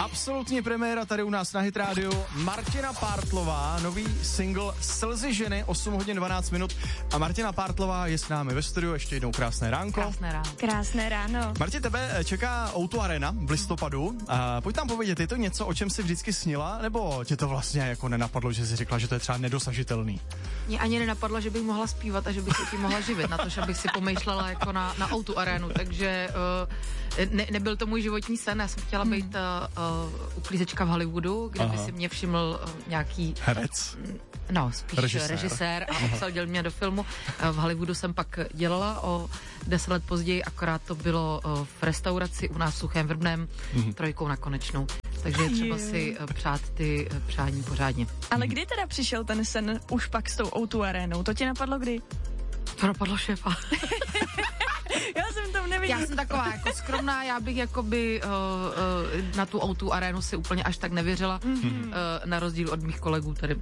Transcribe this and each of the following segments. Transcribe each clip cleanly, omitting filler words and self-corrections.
Absolutní premiéra tady u nás na Hit Radio. Martina Pártlová, nový single Slzy ženy, 8 hodin 12 minut. A Martina Pártlová je s námi ve studiu. Ještě jednou krásné ránko. Krásné ráno. Krásné ráno. Martě, tebe čeká O2 Arena v listopadu. Pojď tam povědět, je to něco, o čem jsi vždycky snila, nebo tě to vlastně jako nenapadlo, že jsi řekla, že to je třeba nedosažitelný? Mě ani nenapadlo, že bych mohla zpívat a že bych se tím mohla živit, na to, že bych si pomýšlela jako na O2 Arenu, takže nebyl to můj životní sen, já jsem chtěla být uklízečka v Hollywoodu, kde by si mě všiml nějaký herec. No, spíš režisér a obsadil mě do filmu. V Hollywoodu jsem pak dělala o 10 let později, akorát to bylo v restauraci u nás v Suchém Vrbném, 3 na Konečnou. Takže je třeba si přát ty přání pořádně. Ale kdy teda přišel ten sen už pak s tou O2 Arenou? To ti napadlo kdy? To napadlo šéfa. Já jsem tam neviděla. Já jsem taková jako skromná, já bych jakoby na tu O2 Arenu si úplně až tak nevěřila, na rozdíl od mých kolegů tady.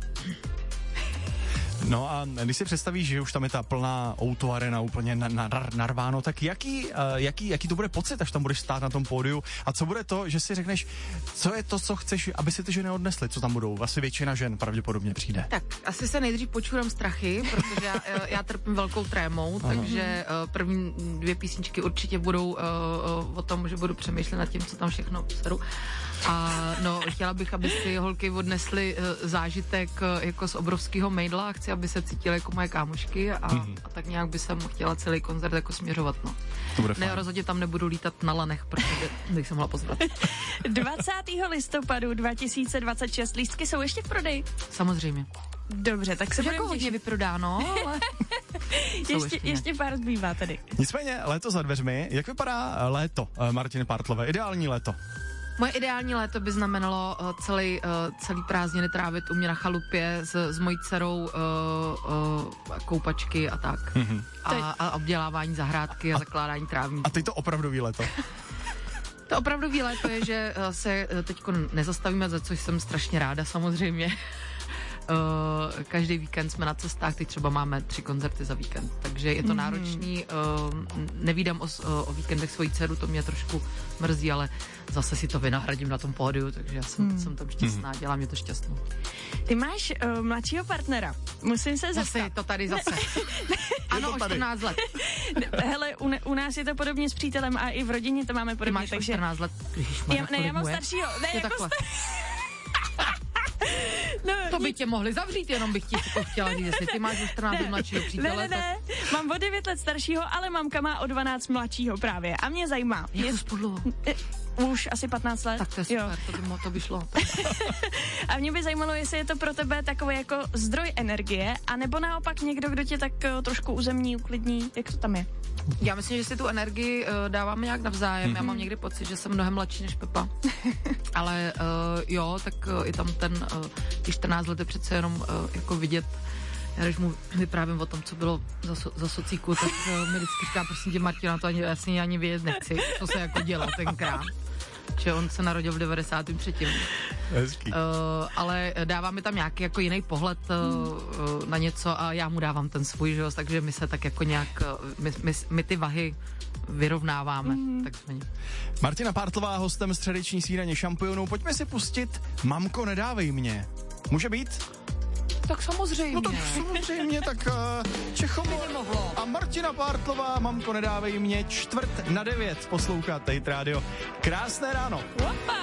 No a když si představíš, že už tam je ta plná O2 Arena úplně narváno, tak jaký to bude pocit, až tam budeš stát na tom pódiu a co bude to, že si řekneš, co je to, co chceš, aby si ty ženy odnesly, co tam budou? Asi většina žen pravděpodobně přijde. Tak, asi se nejdřív počurám strachy, protože já trpím velkou trémou, takže první 2 písničky určitě budou o tom, že budu přemýšlet nad tím, co tam všechno seru. A no, chtěla bych, aby si holky odnesly zážitek jako z obrovského mejdla a chci, aby se cítily jako moje kámošky a tak nějak by jsem chtěla celý koncert jako směřovat, no. Ne, rozhodně tam nebudu lítat na lanech, protože bych se mohla pozvat. 20. listopadu 2026 lístky jsou ještě v prodeji? Samozřejmě. Dobře, tak se jako hodně vyprodáno, ale ještě pár zbývá tady. Nicméně, léto za dveřmi, jak vypadá léto Martiny Pártlové, ideální léto? Moje ideální léto by znamenalo celý prázdniny trávit u mě na chalupě s mojí dcerou, koupačky a tak. A obdělávání zahrádky a zakládání trávníků. A teď to opravdový léto? To opravdový léto je, že se teďko nezastavíme, za což jsem strašně ráda samozřejmě. Každý víkend jsme na cestách, teď třeba máme 3 koncerty za víkend, takže je to náročný, nevídám o víkendech svoji dceru, to mě trošku mrzí, ale zase si to vynahradím na tom pódiu, takže já jsem tam šťastná, dělá mě to šťastnou. Ty máš mladšího partnera, musím se zastat. Zase je to tady zase. Ano, o 14 let. Hele, u nás je to podobně s přítelem a i v rodině to máme podobně. Ty máš 14 let? Já mám staršího. Ne, takhle. No, to by tě mohli zavřít, jenom bych ti chtěla říct, jestli ty máš už 14 mladšího přítele. Ne, mám o 9 let staršího, ale mamka má o 12 mladšího právě. A mě zajímá. Jak to dlouho? Už asi 15 let. Tak to je super, to by šlo. A mě by zajímalo, jestli je to pro tebe takový jako zdroj energie, anebo naopak někdo, kdo tě tak trošku uzemní, uklidní. Jak to tam je? Já myslím, že si tu energii dáváme nějak navzájem. Já mám někdy pocit, že jsem mnohem mladší než Pepa. Ale jo, tak je tam těch 14 let je přece jenom jako vidět. Já když mu vyprávím o tom, co bylo za socíku, tak mi vždycky říká, prosím tě, Martina, to ani vědět nechci, co se jako dělo tenkrát. Že on se narodil v 93. Ale dává mi tam nějaký jako jiný pohled na něco a já mu dávám ten svůj, že jo, takže my se tak jako nějak, my ty vahy vyrovnáváme. Takzvaně. Martina Pártlová, hostem středeční snídaně Šampionů. Pojďme si pustit Mamko, nedávej mě. Může být? Tak samozřejmě. No tak samozřejmě, tak Čechovo a Martina Pártlová, Mamko, nedávej mě, 8:45 posloucháte Hit Radio. Krásné ráno.